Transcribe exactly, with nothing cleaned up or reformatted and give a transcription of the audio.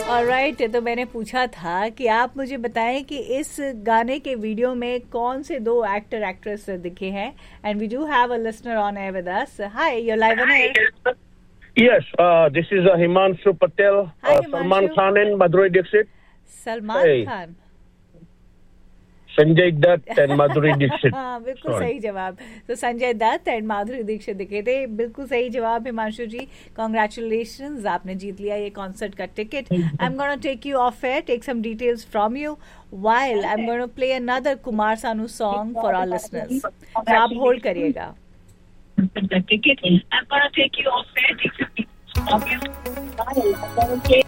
Alright, तो मैंने पूछा था कि आप मुझे बताएं कि इस गाने के वीडियो में कौन से दो एक्टर एक्ट्रेस दिखे हैं. And we do have a listener on air with us. Hi, you are live on air. Yes, uh, this is uh, Himanshu Patel, Hi, uh, Himanshu. Salman Khan and Madhuri Dixit. Salman Hey. Khan. Sanjay Dutt and Madhuri Dixit. हाँ, बिल्कुल Sorry. सही जवाब. तो Sanjay Dutt and Madhuri Dixit दिखे थे. बिल्कुल सही जवाब हिमांशु जी. कॉन्ग्रेचुलेशंस, आपने जीत लिया ये कॉन्सर्ट का ticket. I am gonna take you of air, take some details from you while I am gonna play another Kumar Sanu song for our listeners. तो आप होल्ड करिएगा. ticket. I'm gonna take you off there. Take some pictures of you.